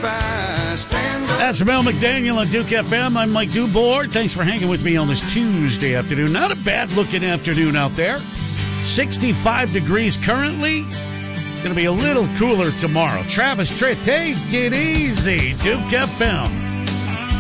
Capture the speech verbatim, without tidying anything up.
fast. And That's Mel McDaniel on Duke F M. I'm Mike Dubois. Thanks for hanging with me on this Tuesday afternoon. Not a bad-looking afternoon out there. sixty-five degrees currently. It's going to be a little cooler tomorrow. Travis Tritt, take it easy. Duke F M.